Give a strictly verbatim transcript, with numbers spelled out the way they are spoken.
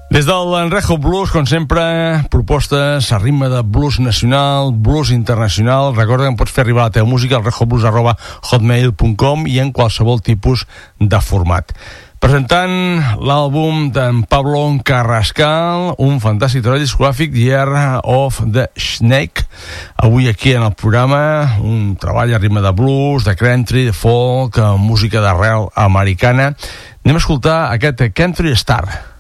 Des del Enrejo Blues, com sempre, propostes a ritme de blues nacional, blues internacional. Recorda que em pots fer arribar la teva música al rejoblues arroba hotmail punt com i en qualsevol tipus de format. Presentant l'àlbum d'en Pablo Carrascal, un fantàstic treball discogràfic, Year of the Snake. Avui aquí en el programa, un treball a ritme de blues, de country, de folk, música d'arrel americana. Anem a escoltar aquest Country Star.